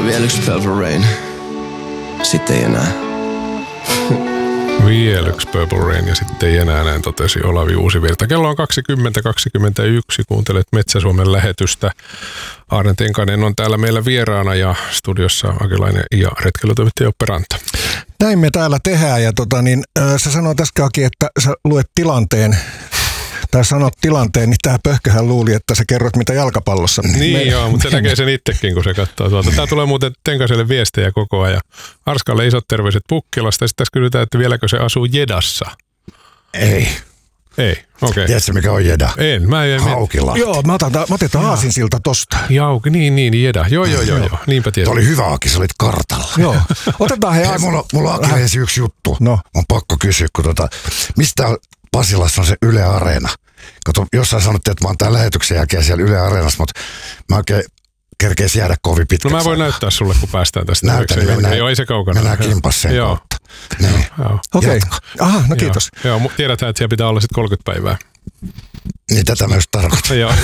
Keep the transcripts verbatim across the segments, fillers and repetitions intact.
Vielä yksi Purple Rain. Sitten ei enää. Vielä yksi Purple Rain ja sitten ei enää, näin totesi Olavi Uusivirta. Kello on kaksikymmentä kaksikymmentäyksi. Kuuntelet Metsä-Suomen lähetystä. Aarne Tenkanen on täällä meillä vieraana ja studiossa Akilainen ja retkeilytoimittaja Joppe Ranta. Näin me täällä tehdään ja tota, niin, äh, sä sanoit äskenkin, että sä luet tilanteen. Tai sanot tilanteen, niin tää pöhköhän luuli, että sä kerrot mitä jalkapallossa. Niin me, joo, mutta se näkee sen itsekin, kun se katsoo tuolta. Tää tulee muuten Tenkaselle viestejä koko ajan. Arskalle isot terveiset Pukkilasta. Sitten tässä kysytään, että vieläkö se asuu Jedassa. Ei. Ei, okei. Okay. Tiedätkö mikä on Jeda? En, mä en. Haukilahti. Joo, mä otan, mä otetaan aasinsilta tosta. Jauki, niin, niin, Jeda. Joo, joo, joo, joo. Niinpä tiedän. Tuo oli hyvä, Aki, sä olit kartalla. Joo. Otetaan he Hei, aasin. mulla, mulla on Aki ensin yksi juttu. No. On pakko kysyä, kun tota, mistä Pasilassa on se Yle Areena? Kato, jossain sanottiin, että mä oon tämän lähetyksen jälkeen siellä Yle Areenassa, mutta mä oikein kerkeis jäädä kovin pitkäksi. No mä voin näyttää sulle, kun päästään tästä. Näytä, niin mennään, joo, ei se kaukana. mennään kimpas joo. kautta. Niin. Okei. Okay. Aha, no kiitos. Joo, joo, tiedetään, että siellä pitää olla sitten kolmekymmentä päivää. Niin tätä mä just tarkoitan. Joo.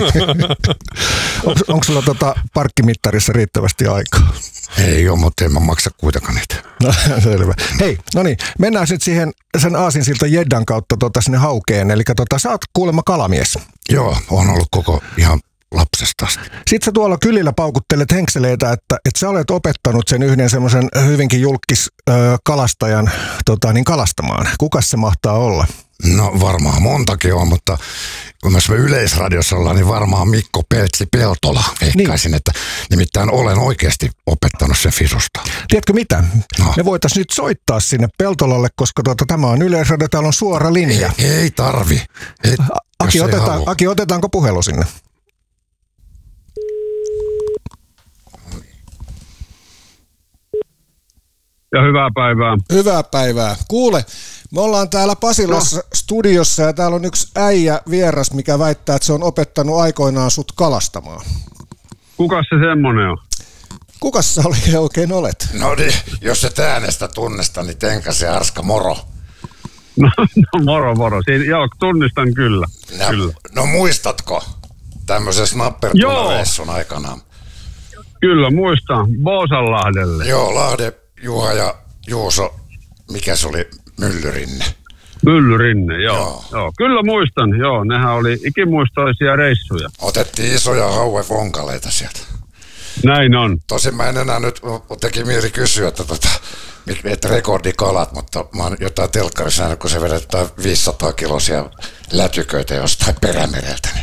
Onko, onko sulla tota parkkimittarissa riittävästi aikaa? Ei ole, mutta en mä maksa kuitenkaan niitä. No, selvä. Hei, no niin, mennään sitten siihen sen aasinsilta Jeddan kautta tota, sinne Haukeen. Eli tota, sä oot kuulemma kalamies. Joo, on ollut koko ihan lapsesta asti. Sitten sä tuolla kylillä paukuttelet henkseleitä, että, että sä olet opettanut sen yhden semmoisen hyvinkin julkis ö, kalastajan tota, niin kalastamaan. Kukas se mahtaa olla? No varmaan montakin on, mutta kun myös me Yleisradiossa ollaan, niin varmaan Mikko Peltsi Peltola veikkaisin, niin. Että nimittäin olen oikeasti opettanut sen fisusta. Tiedätkö mitä? No. Me voitaisiin nyt soittaa sinne Peltolalle, koska tuota, tämä on Yleisradio, täällä on suora linja. Ei, ei tarvi. Ei, Aki, otetaan, Aki, otetaanko puhelu sinne? Ja hyvää päivää. Hyvää päivää. Kuule, me ollaan täällä Pasilassa no. studiossa ja täällä on yksi äijä vieras, mikä väittää, että se on opettanut aikoinaan sut kalastamaan. Kukas se semmonen on? Kukas sä oikein olet? No niin, jos et äänestä tunnista, niin Tenkasen Arska, moro. No, no moro moro. Siin, joo, tunnistan kyllä. No, kyllä. no muistatko tämmöisen snappertunareissun aikanaan? Kyllä, muistan. Boosanlahdelle. Joo, Lahde, Juha ja Juuso, mikä se oli, Myllyrinne. Myllyrinne, joo. Joo. joo. Kyllä muistan, joo. Nehän oli ikimuistoisia reissuja. Otettiin isoja hauevonkaleita sieltä. Näin on. Tosin mä en enää nyt, teki mieli kysyä, että, tota, että rekordikalat, mutta mä oon jotain telkkarissa nähnyt, kun se vedetään viisisataa kiloisia lätyköitä jostain Perämereltä. Niin